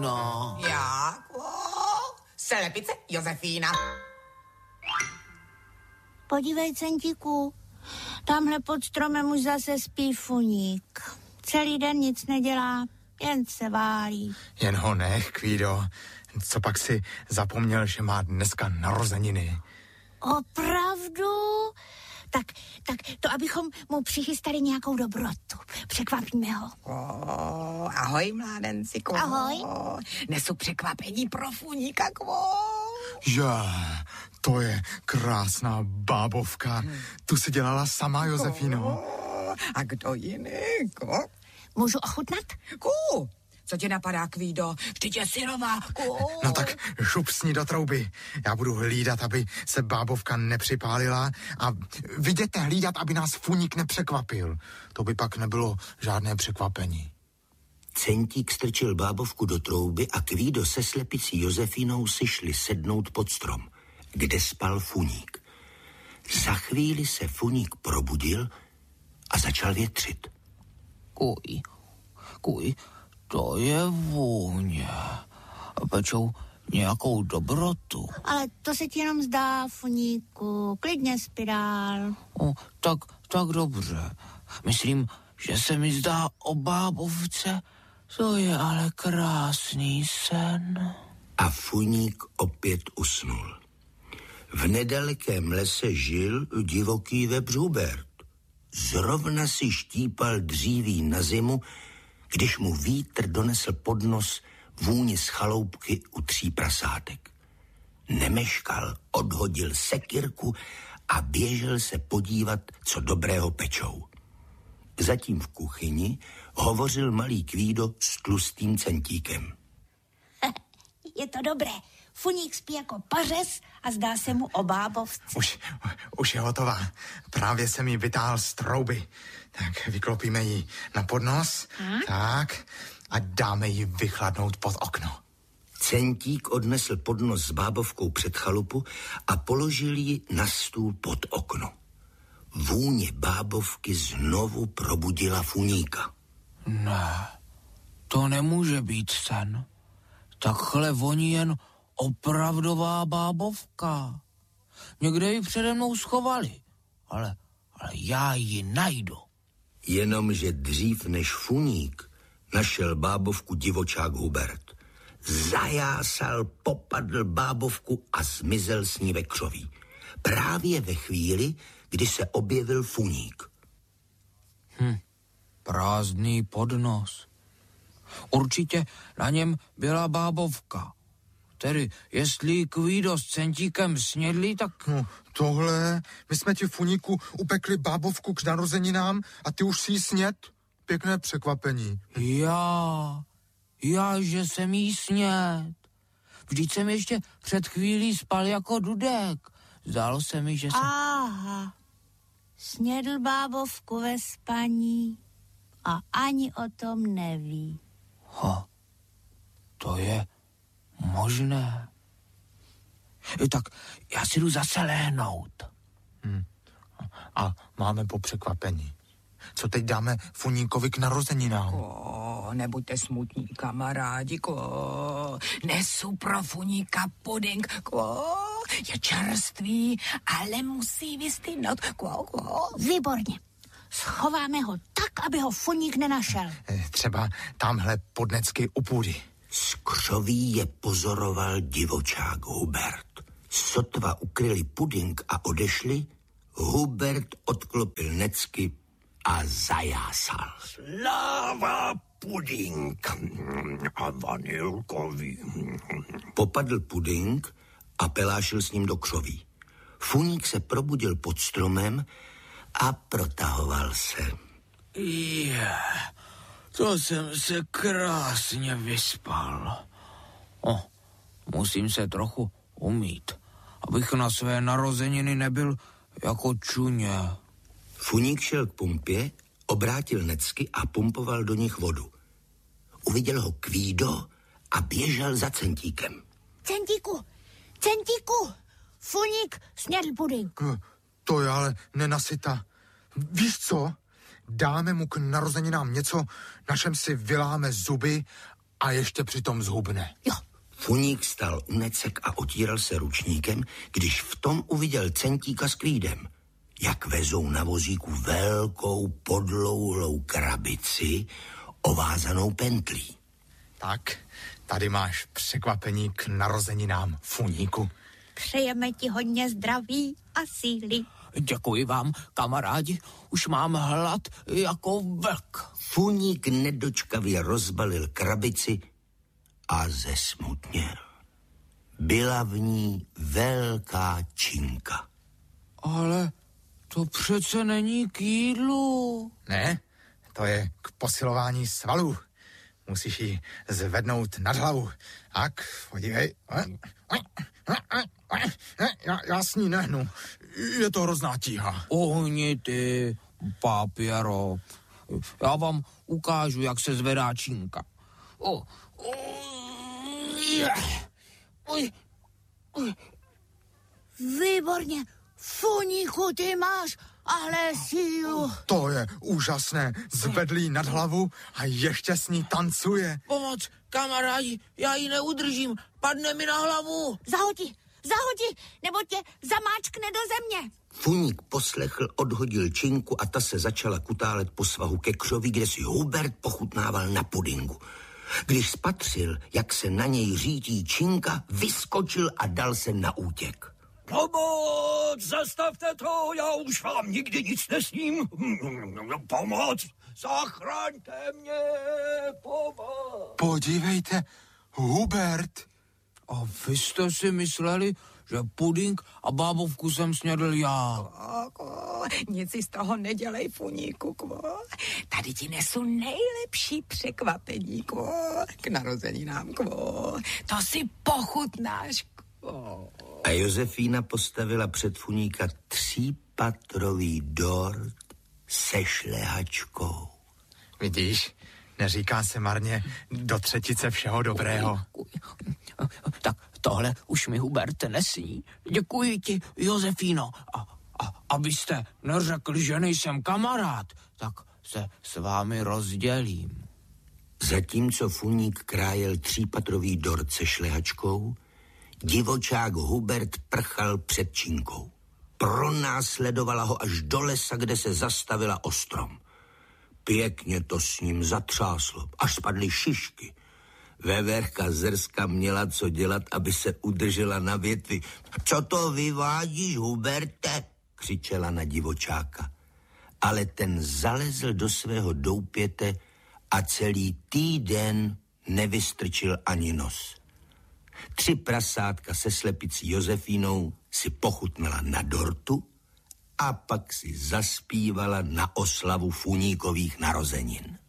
No. Já? Slepice Josefína. Podívej, Centíku, tamhle pod stromem už zase spí Funík. Celý den nic nedělá, jen se válí. Jen ho nech, Kvído. Co pak si zapomněl, že má dneska narozeniny? Opravdu? Tak to abychom mu přichystali nějakou dobrotu. Překvapíme ho. Ahoj, mládenci. Ahoj. Nesu překvapení pro Funíka. Že, to je krásná bábovka. Tu si dělala sama, Josefíno. A kdo jiný? Můžu ochutnat? Co tě napadá, Kvído? Vždyť je syrová. No tak šup s ní do trouby. Já budu hlídat, aby se bábovka nepřipálila a vidět hlídat, aby nás Funík nepřekvapil. To by pak nebylo žádné překvapení. Centík strčil bábovku do trouby a Kvído se slepicí Josefínou si šli sednout pod strom, kde spal Funík. Za chvíli se Funík probudil a začal větřit. Kuj, to je vůně. Pečou nějakou dobrotu. Ale to se ti jenom zdá, Funíku. Klidně spí dál. Tak dobře. Myslím, že se mi zdá o bábovce. To je ale krásný sen. A Funík opět usnul. V nedalekém lese žil divoký vepř Hubert. Zrovna si štípal dříví na zimu, když mu vítr donesl pod nos vůni z chaloupky u 3 prasátek. Nemeškal, odhodil sekyrku a běžel se podívat, co dobrého pečou. Zatím v kuchyni hovořil malý Kvído s tlustým Centíkem. Je to dobré. Funík spí jako pařez a zdá se mu o bábovce. Už je hotová. Právě jsem ji vytáhl z trouby. Tak vyklopíme ji na podnos. Tak. A dáme ji vychladnout pod okno. Centík odnesl podnos s bábovkou před chalupu a položil ji na stůl pod okno. Vůně bábovky znovu probudila Funíka. Ne, to nemůže být sen. Takhle voní jen opravdová bábovka. Někde ji přede mnou schovali, ale já ji najdu. Jenomže dřív než Funík našel bábovku divočák Hubert. Zajásal, popadl bábovku a zmizel s ní ve křoví. Právě ve chvíli, kdy se objevil Funík. Prázdný podnos. Určitě na něm byla bábovka. Tedy, jestli Kvído s Centíkem snědli, tak... No, tohle, my jsme ti, Funíku, upekli bábovku k narozeninám a ty už si ji sněd? Pěkné překvapení. Já, že jsem jí sněd. Vždyť jsem ještě před chvílí spal jako dudek. Zdálo se mi, že jsem... Aha, snědl bábovku ve spaní a ani o tom neví. To je možné. Tak já si jdu zase léhnout. A máme po překvapení. Co teď dáme Funíkovi k narozeninám? Nebuďte smutní, kamarádi, Nesu pro Funíka puding, Je čerstvý, ale musí vystydnout, Výborně. Schováme ho tak, aby ho Funík nenašel. Třeba tamhle podnecky u půdy. Z křoví je pozoroval divočák Hubert. Sotva ukryli puding a odešli, Hubert odklopil necky a zajásal. Sláva puding a vanilkový. Popadl puding a pelášil s ním do křoví. Funík se probudil pod stromem a protahoval se. To jsem se krásně vyspal. Musím se trochu umýt, abych na své narozeniny nebyl jako čuně. Funík šel k pumpě, obrátil necky a pumpoval do nich vodu. Uviděl ho Kvído a běžel za Centíkem. Centíku, Funík snědl puding. To je ale nenasyta. Víš co? Dáme mu k narozeninám něco, na čem si vyláme zuby A ještě přitom zhubne. Jo. Funík stál u necek a otíral se ručníkem, když v tom uviděl Centíka s Kvídem, jak vezou na vozíku velkou podlouhlou krabici ovázanou pentlí. Tak, tady máš překvapení k narozeninám, Funíku. Přejeme ti hodně zdraví a síly. Děkuji vám, kamarádi, už mám hlad jako vlk. Funík nedočkavě rozbalil krabici a zesmutněl. Byla v ní velká činka. Ale to přece není k jídlu. Ne, to je k posilování svalů. Musíš ji zvednout nad hlavu. Tak, podívej. Já s ní nehnu. Je to hrozná tíha. Ohni ty, pápěro. Já vám ukážu, jak se zvedá činka. Výborně. Funíku, ty máš ale sílu. To je úžasné. Zvedlí nad hlavu a ještě s ní tancuje. Pomoc, kamarádi, já ji neudržím, padne mi na hlavu. Zahodi, nebo tě zamáčkne do země. Funík poslechl, odhodil činku a ta se začala kutálet po svahu ke křoví, kde si Hubert pochutnával na pudingu. Když spatřil, jak se na něj řítí činka, vyskočil a dal se na útěk. Pomoc, zastavte to, já už vám nikdy nic nesním. Pomoc, zachraňte mě, pomoc. Podívejte, Hubert. A vy jste si mysleli, že puding a bábovku jsem snědl já. Nic si z toho nedělej, Funíku, Tady ti nesu nejlepší překvapení, k narozeninám, To si pochutnáš, A Josefína postavila před Funíka 3patrový dort se šlehačkou. Vidíš, neříká se marně do třetice všeho dobrého. Tak tohle už mi Hubert nesní. Děkuji ti, Josefíno. A abyste neřekli, že nejsem kamarád, tak se s vámi rozdělím. Zatímco Funík krájel 3patrový dort se šlehačkou, divočák Hubert prchal před činkou. Pronásledovala ho až do lesa, kde se zastavila o strom. Pěkně to s ním zatřáslo, až spadly šišky. Veverka Zrska měla co dělat, aby se udržela na větvi. Co to vyvádíš, Huberte? Křičela na divočáka. Ale ten zalezl do svého doupěte a celý týden nevystrčil ani nos. 3 prasátka se slepicí Josefínou si pochutnala na dortu a pak si zaspívala na oslavu Funíkových narozenin.